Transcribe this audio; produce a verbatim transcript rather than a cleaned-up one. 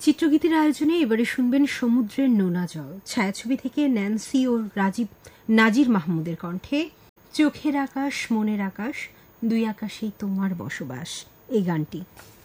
চিত্রগীতির আয়োজনে এবারে শুনবেন সমুদ্রের নোনা জল, ছায়াছবি থেকে ন্যান্সি ও রাজীব নাজির মাহমুদের কণ্ঠে চোখের আকাশ মনের আকাশ, দুই আকাশেই তোমার বসবাস, এই গানটি।